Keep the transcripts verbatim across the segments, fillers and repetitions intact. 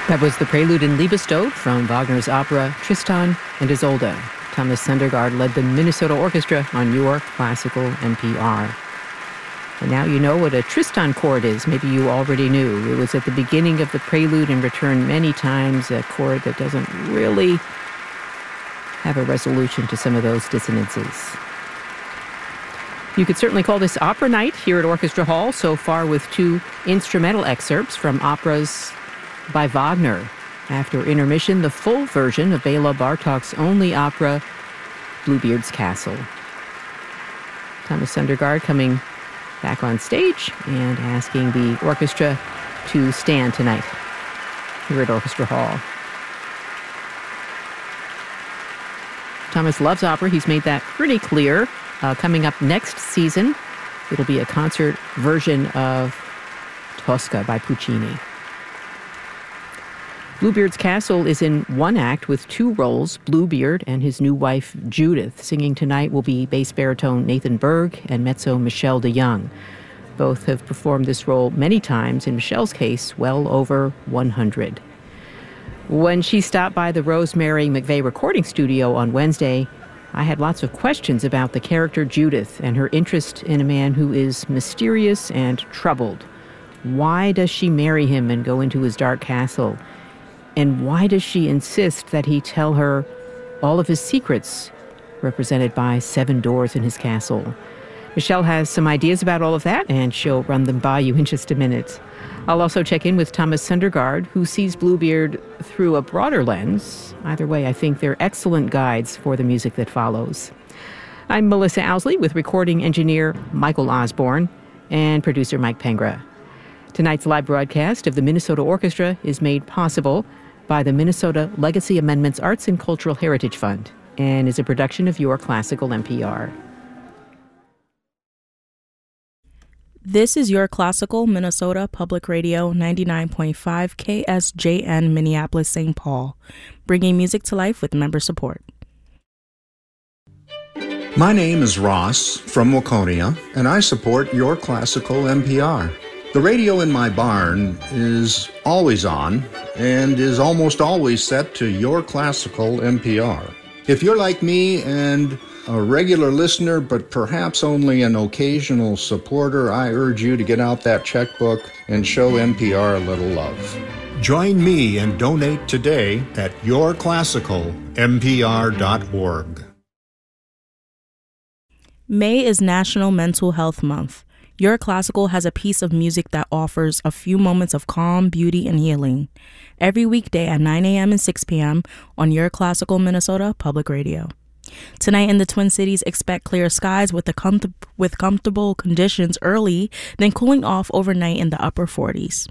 That was the prelude in Liebestod from Wagner's opera Tristan and Isolde. Thomas Sundergaard led the Minnesota Orchestra on your classical N P R. And now you know what a Tristan chord is. Maybe you already knew. It was at the beginning of the prelude and returned many times, a chord that doesn't really have a resolution to some of those dissonances. You could certainly call this Opera Night here at Orchestra Hall, so far with two instrumental excerpts from operas by Wagner. After intermission, the full version of Bela Bartok's only opera, Bluebeard's Castle. Thomas Sundergaard coming back on stage and asking the orchestra to stand tonight here at Orchestra Hall. Thomas loves opera. He's made that pretty clear. Uh, coming up next season, it'll be a concert version of Tosca by Puccini. Bluebeard's Castle is in one act with two roles, Bluebeard and his new wife, Judith. Singing tonight will be bass baritone Nathan Berg and mezzo Michelle DeYoung. Both have performed this role many times, in Michelle's case, well over one hundred. When she stopped by the Rosemary McVeigh recording studio on Wednesday, I had lots of questions about the character Judith and her interest in a man who is mysterious and troubled. Why does she marry him and go into his dark castle? And why does she insist that he tell her all of his secrets, represented by seven doors in his castle? Michelle has some ideas about all of that, and she'll run them by you in just a minute. I'll also check in with Thomas Sundergaard, who sees Bluebeard through a broader lens. Either way, I think they're excellent guides for the music that follows. I'm Melissa Owsley with recording engineer Michael Osborne and producer Mike Pengra. Tonight's live broadcast of the Minnesota Orchestra is made possible by the Minnesota Legacy Amendments Arts and Cultural Heritage Fund and is a production of Your Classical N P R. This is Your Classical Minnesota Public Radio ninety-nine point five K S J N Minneapolis Saint Paul, bringing music to life with member support. My name is Ross from Waconia, and I support Your Classical N P R. The radio in my barn is always on and is almost always set to Your Classical N P R. If you're like me and a regular listener, but perhaps only an occasional supporter, I urge you to get out that checkbook and show N P R a little love. Join me and donate today at your classical N P R dot org. May is National Mental Health Month. Your Classical has a piece of music that offers a few moments of calm, beauty, and healing. Every weekday at nine a.m. and six p.m. on Your Classical Minnesota Public Radio. Tonight in the Twin Cities, expect clear skies with, the com- with comfortable conditions early, then cooling off overnight in the upper forties.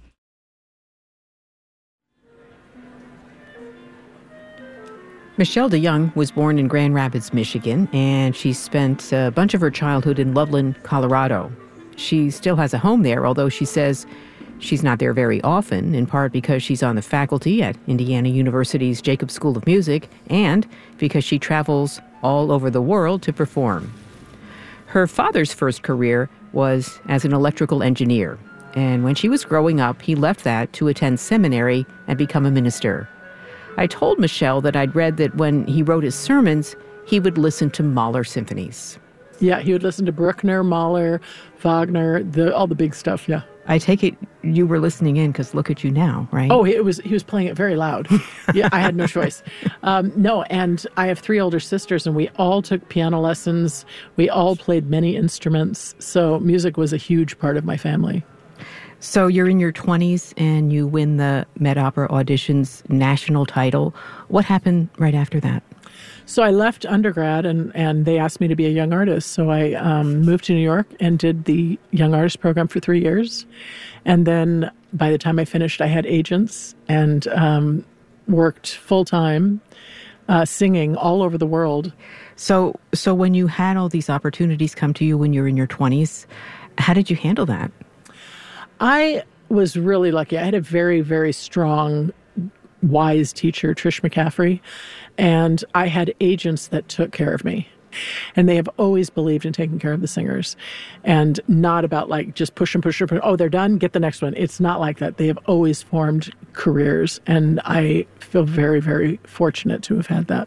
Michelle DeYoung was born in Grand Rapids, Michigan, and she spent a bunch of her childhood in Loveland, Colorado. She still has a home there, although she says she's not there very often, in part because she's on the faculty at Indiana University's Jacobs School of Music and because she travels all over the world to perform. Her father's first career was as an electrical engineer, and when she was growing up, he left that to attend seminary and become a minister. I told Michelle that I'd read that when he wrote his sermons, he would listen to Mahler symphonies. Yeah, he would listen to Bruckner, Mahler, Wagner, the, all the big stuff, yeah. I take it you were listening in because look at you now, right? Oh, it was he was playing it very loud. Yeah, I had no choice. Um, no, and I have three older sisters, and we all took piano lessons. We all played many instruments, so music was a huge part of my family. So you're in your twenties and you win the Met Opera Auditions national title. What happened right after that? So I left undergrad and, and they asked me to be a young artist. So I um, moved to New York and did the young artist program for three years. And then by the time I finished, I had agents and um, worked full-time uh, singing all over the world. So, so when you had all these opportunities come to you when you were in your twenties, how did you handle that? I was really lucky. I had a very, very strong, wise teacher, Trish McCaffrey, and I had agents that took care of me. And they have always believed in taking care of the singers and not about like just push and push and push. Oh, they're done. Get the next one. It's not like that. They have always formed careers. And I feel very, very fortunate to have had that.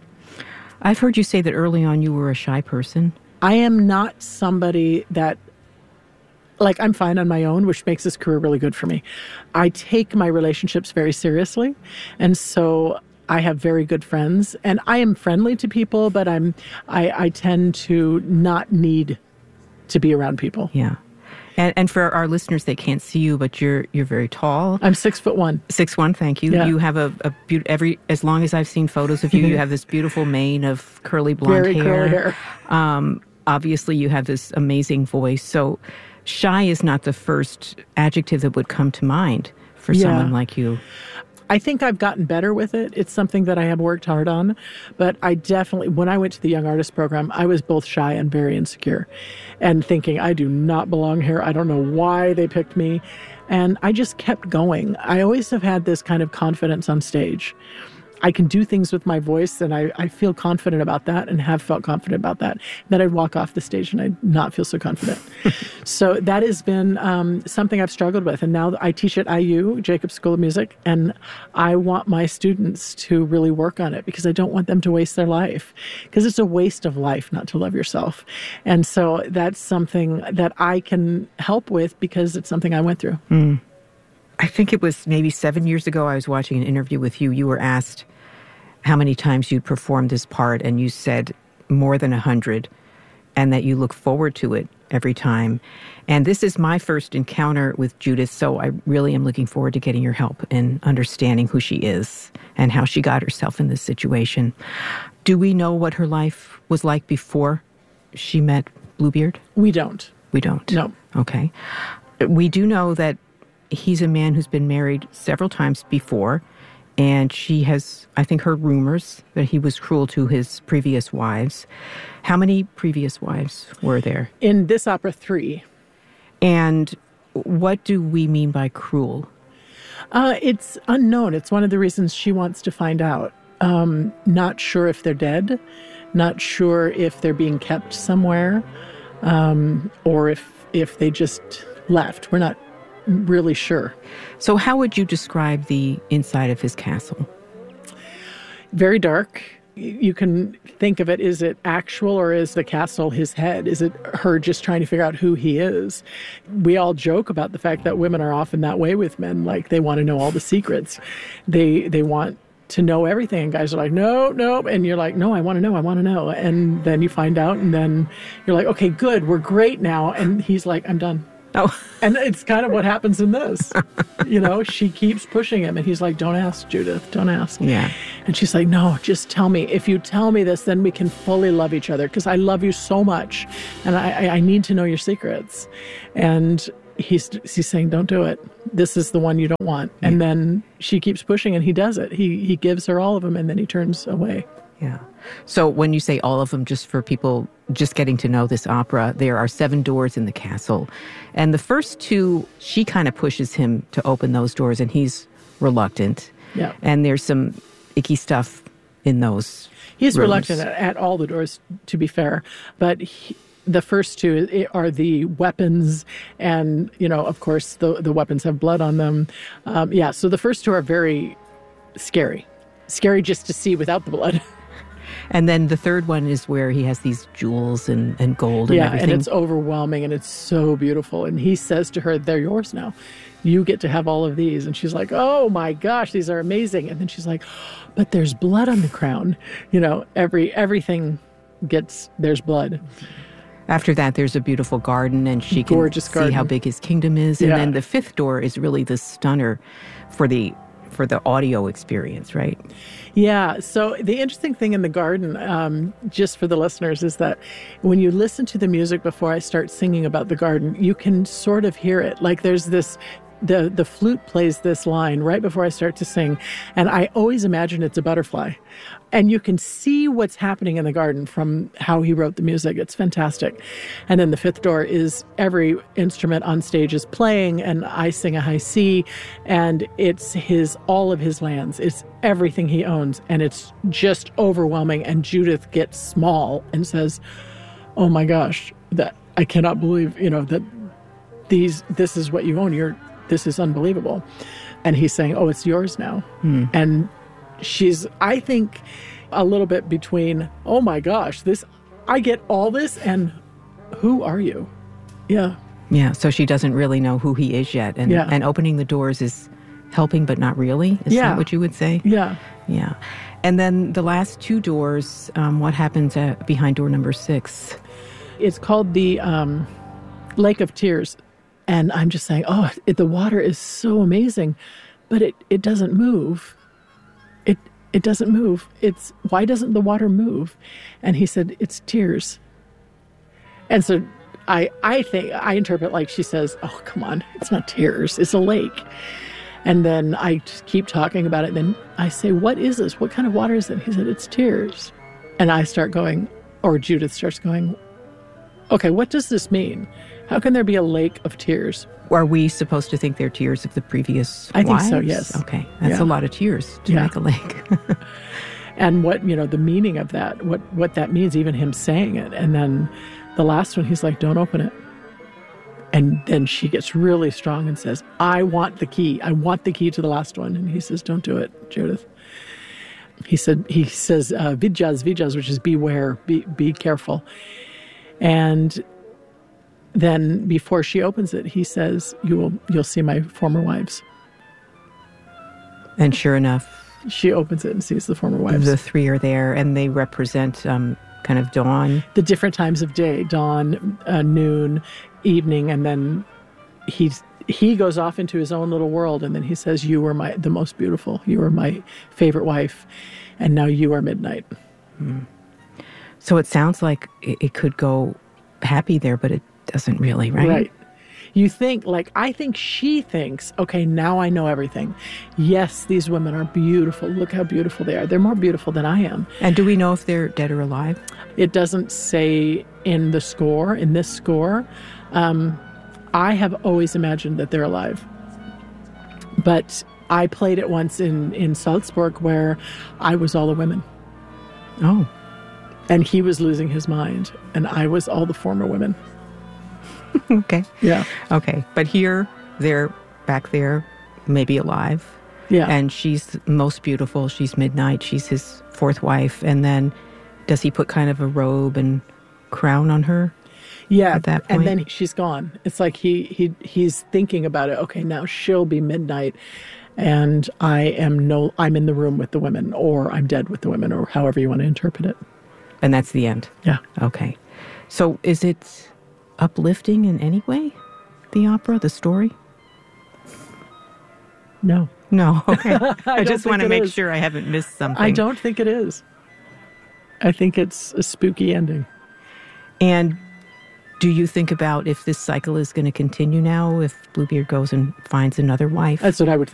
I've heard you say that early on you were a shy person. I am not somebody that, like, I'm fine on my own, which makes this career really good for me. I take my relationships very seriously. And so I have very good friends, and I am friendly to people, but I'm I, I tend to not need to be around people. Yeah, and and for our listeners, they can't see you, but you're you're very tall. I'm six foot one. Six one. Thank you. Yeah. You have a, a beautiful. Every as long as I've seen photos of you, you have this beautiful mane of curly blonde very hair. Curly hair. Um, obviously, you have this amazing voice. So, shy is not the first adjective that would come to mind for Yeah. someone like you. I think I've gotten better with it. It's something that I have worked hard on. But I definitely, when I went to the Young Artist Program, I was both shy and very insecure and thinking, I do not belong here. I don't know why they picked me. And I just kept going. I always have had this kind of confidence on stage. I can do things with my voice, and I, I feel confident about that and have felt confident about that. Then I'd walk off the stage and I'd not feel so confident. So that has been um, something I've struggled with. And now I teach at I U, Jacobs School of Music, and I want my students to really work on it because I don't want them to waste their life. Because it's a waste of life not to love yourself. And so that's something that I can help with because it's something I went through. Mm. I think it was maybe seven years ago I was watching an interview with you. You were asked how many times you'd performed this part, and you said more than a hundred, and that you look forward to it every time. And this is my first encounter with Judith, so I really am looking forward to getting your help in understanding who she is and how she got herself in this situation. Do we know what her life was like before she met Bluebeard? We don't. We don't? No. Okay. We do know that he's a man who's been married several times before, and she has, I think, heard rumors that he was cruel to his previous wives. How many previous wives were there? In this opera, three. And what do we mean by cruel? Uh, it's unknown. It's one of the reasons she wants to find out. Um, not sure if they're dead, not sure if they're being kept somewhere, um, or if if they just left. We're not really sure. So how would you describe the inside of his castle? Very dark. You can think of it, is it actual or is the castle his head? Is it her just trying to figure out who he is? We all joke about the fact that women are often that way with men, like they want to know all the secrets. They they want to know everything, and guys are like, no, no, and you're like, no, I want to know, I want to know. And then you find out, and then you're like, okay, good, we're great now. And he's like, I'm done. Oh. And it's kind of what happens in this. You know, she keeps pushing him, and he's like, don't ask, Judith, don't ask. Yeah. And she's like, no, just tell me. If you tell me this, then we can fully love each other, because I love you so much, and I, I need to know your secrets. And he's he's saying, don't do it. This is the one you don't want. Yeah. And then she keeps pushing, and he does it. He he gives her all of them, and then he turns away. Yeah. So when you say all of them, just for people just getting to know this opera, there are seven doors in the castle. And the first two, she kind of pushes him to open those doors, and he's reluctant. Yeah. And there's some icky stuff in those He's rooms. reluctant at, at all the doors, to be fair. But he, the first two are the weapons, and, you know, of course, the, the weapons have blood on them. Um, yeah, so the first two are very scary. Scary just to see without the blood. And then the third one is where he has these jewels and, and gold and yeah, everything. And it's overwhelming, and it's so beautiful. And he says to her, they're yours now. You get to have all of these. And she's like, oh my gosh, these are amazing. And then she's like, but there's blood on the crown. You know, every everything gets, there's blood. After that, there's a beautiful garden, and she can Gorgeous see garden. how big his kingdom is. And Yeah. then the fifth door is really the stunner for the for the audio experience, right? Yeah. So the interesting thing in the garden, um, just for the listeners, is that when you listen to the music before I start singing about the garden, you can sort of hear it. Like there's this the the flute plays this line right before I start to sing, and I always imagine it's a butterfly. And you can see what's happening in the garden from how he wrote the music. It's fantastic. And then the fifth door is every instrument on stage is playing, and I sing a high C, and it's his all of his lands. It's everything he owns, and it's just overwhelming. And Judith gets small and says, "Oh my gosh, that I cannot believe, you know, that these this is what you own. You're this is unbelievable." And he's saying, "Oh, it's yours now." Hmm. And she's, I think, a little bit between, "Oh my gosh, this, I get all this, and who are you?" Yeah. Yeah, so she doesn't really know who he is yet. And, yeah. and opening the doors is helping, but not really? Is yeah. that what you would say? Yeah. Yeah. And then the last two doors, um, what happens at, behind door number six? It's called the um, Lake of Tears. And I'm just saying, oh, it, the water is so amazing, but it, it doesn't move. It it doesn't move. It's, why doesn't the water move? And he said, "It's tears." And so I I think, I interpret like she says, "Oh, come on, it's not tears, it's a lake." And then I just keep talking about it. And then I say, "What is this? What kind of water is it?" He said, "It's tears." And I start going, or Judith starts going, "Okay, what does this mean? How can there be a lake of tears?" Are we supposed to think they're tears of the previous I think wives? so, yes. Okay. That's Yeah. a lot of tears to Yeah. make a lake. And what, you know, the meaning of that, what, what that means, even him saying it. And then the last one, he's like, "Don't open it." And then she gets really strong and says, "I want the key. I want the key to the last one." And he says, "Don't do it, Judith." He said, he says, uh, "Vijaz, vijaz," which is beware, be, be careful. And then before she opens it, he says, "You will, you'll see my former wives." And sure enough, she opens it and sees the former wives. The three are there, and they represent um, kind of dawn. The different times of day, dawn, uh, noon, evening, and then he's, he goes off into his own little world, and then he says, "You were my the most beautiful. You were my favorite wife, and now you are midnight." Hmm. So it sounds like it, it could go happy there, but it doesn't really, right? Right. You think, like, I think she thinks, okay, now I know everything. Yes, these women are beautiful. Look how beautiful they are. They're more beautiful than I am. And do we know if they're dead or alive? It doesn't say in the score, in this score. Um, I have always imagined that they're alive. But I played it once in, in Salzburg where I was all the women. Oh. And he was losing his mind, and I was all the former women. Okay. Yeah. Okay. But here, they're back there, maybe alive. Yeah. And she's most beautiful. She's midnight. She's his fourth wife. And then does he put kind of a robe and crown on her? Yeah. At that point? And then she's gone. It's like he, he he's thinking about it. Okay, now she'll be midnight, and I am no, I'm in the room with the women, or I'm dead with the women, or however you want to interpret it. And that's the end? Yeah. Okay. So is it uplifting in any way, the opera, the story? No. No. Okay. I, I just want to it make is. sure I haven't missed something. I don't think it is. I think it's a spooky ending. And do you think about if this cycle is going to continue now, if Bluebeard goes and finds another wife? That's what I would think.